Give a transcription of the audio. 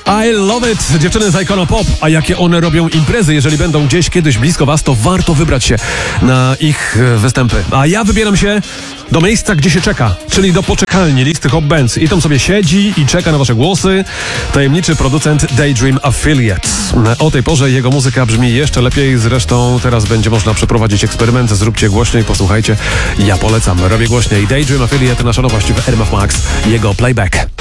I love it! Dziewczyny z Icona Pop. A jakie one robią imprezy? Jeżeli będą gdzieś kiedyś blisko was, to warto wybrać się na ich występy. A ja wybieram się do miejsca, gdzie się czeka, czyli do poczekalni listy Hot Bands. I tam sobie siedzi i czeka na wasze głosy tajemniczy producent Daydream Affiliate. O tej porze jego muzyka brzmi jeszcze lepiej. Zresztą teraz będzie można przeprowadzić eksperyment. Zróbcie głośniej, posłuchajcie. Ja polecam. Robię głośniej. Daydream Affiliate, nasza nowość w RMF Max. Jego playback.